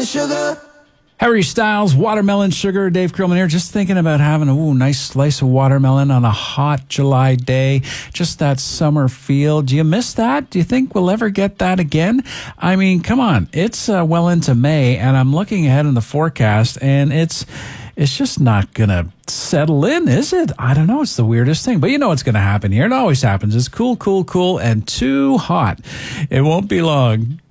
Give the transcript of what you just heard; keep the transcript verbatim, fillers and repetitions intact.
sugar. Harry Styles, watermelon sugar. Dave Krillman here. Just thinking about having a ooh, nice slice of watermelon on a hot July day. Just that summer feel. Do you miss that? Do you think we'll ever get that again? I mean, come on. It's uh, well into May, and I'm looking ahead in the forecast, and it's it's just not going to settle in, is it? I don't know. It's the weirdest thing. But you know what's going to happen here. It always happens. It's cool, cool, cool, and too hot. It won't be long.